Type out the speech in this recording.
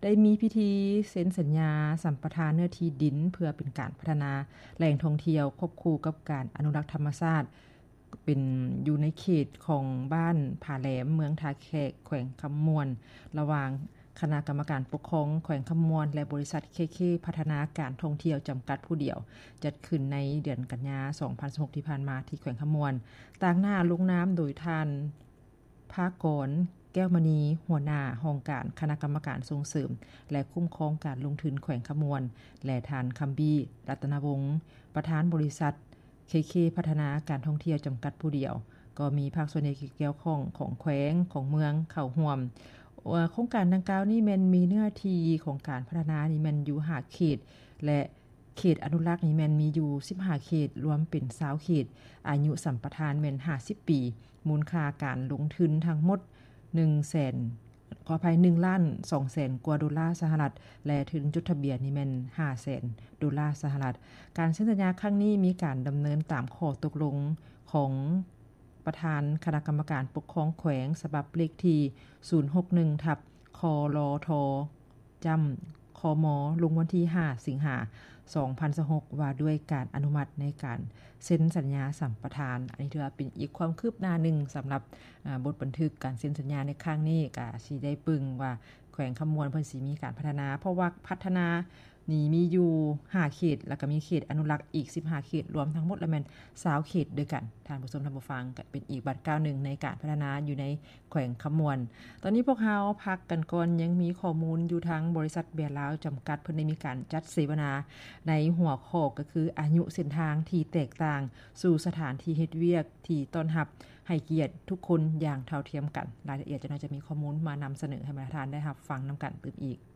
ได้มีพิธีเซ็นสัญญาสัมปทานเนื้อที่ดินเพื่อเป็นการพัฒนาแหล่งท่องเที่ยวควบคู่กับการอนุรักษ์ธรรมชาติเป็นอยู่ในเขตของบ้านผาแหลมเมืองทาแขกแขวงคำมวนระหว่างคณะกรรมการปกครองแขวงคำมวนและบริษัทเคพัฒนาการท่องเที่ยวจำกัดผู้เดียวจัดขึ้นในเดือนกันยายน2016ที่ผ่านมาที่แขวงคำมวนต่างหน้าลงน้ำโดยท่านภากรแก้วมณีหัวหน้าห้องการคณะกรรมการส่งเสริมและคุ้มครองการลงทุนแขวงคำมวนและทานคัมบี้รัตนวงศ์ประธานบริษัทเคพัฒนาการท่องเที่ยวจำกัดผู้เดียวก็มีภาคส่วนที่เกี่ยวข้องของแขวงของเมืองเข้าร่วมโครงการดังกล่าวนี้มันมีเนื้อที่ของการพัฒนานี่มันอยู่5เขตและเขตอนุรักษ์นี่มันมีอยู่15เขตรวมเป็น20เขตอายุสัมปทานแม่น50ปีมูลค่าการลงทุนทั้งหมด100,000ขออภัย1,200,000 กว่าดอลลาร์สหรัฐและถึงจดทะเบียนนี่แม่น500,000 ดอลลาร์สหรัฐการเซ็นสัญญาครั้งนี้มีการดำเนินตามข้อตกลงของประธานคณะกรรมการปกครองแขวงฉบับเลขที่061/คลทจำคมลงวันที่5สิงหา2026ว่าด้วยการอนุมัติในการเซ็นสัญญาสัมปทานอันนี้ถือว่าเป็นอีกความคืบหน้าหนึ่งสำหรับบทบันทึกการเซ็นสัญญาในครั้งนี้ก็สิได้ปึงว่าแขวงคำมวนเพิ่นสิมีการพัฒนาเพราะว่าพัฒนานี่มีอยู่5เขตแล้วก็มีเขตอนุรักษ์อีก15เขตรวมทั้งหมดแล้วแม่น20เขตด้วยกันท่านผู้ชมท่านผู้ฟังก็เป็นอีกบัตรก้าวหนึ่งในการพัฒนาอยู่ในแขวงคำมวนตอนนี้พวกเราพักกันก่อนยังมีข้อมูลอยู่ทางบริษัทเบียร์ลาวจำกัดเพิ่นได้มีการจัดเสวนาในหัวข้อก็คืออายุเส้นทางที่แตกต่างสู่สถานที่เฮ็ดเวียกที่ต้อนรับให้เกียรติทุกคนอย่างเท่าเทียมกันรายละเอียดจะน่าจะมีข้อมูลมานำเสนอให้ท่านได้รับฟังนำกันตื่นอีก